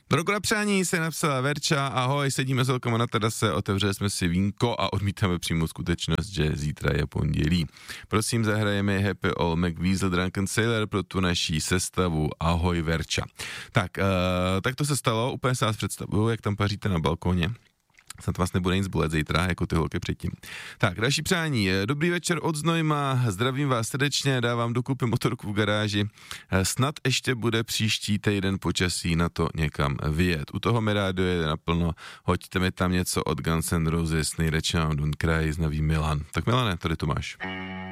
Drogo přání se napsala Verča, ahoj, sedíme s holkama na terase, otevřeli jsme si vínko a odmítáme přímo skutečnost, že zítra je pondělí. Prosím, zahrajeme Happy Old McWeasel Drunken Sailor pro tu naší sestavu, ahoj Verča. Tak to se stalo, úplně se vás představuju, jak tam paříte na balkóně. Snad vás nebude nic bolet zítra, jako ty holky předtím. Tak, další přání. Dobrý večer od Znojma, zdravím vás srdečně, dávám dokupy motorku v garáži. Snad ještě bude příští týden počasí na to někam vyjet. U toho mi rádio je naplno, hoďte mi tam něco od Guns N' Roses, nejradši nám Don't Cry, znaví Milan. Tak Milane, tady to máš.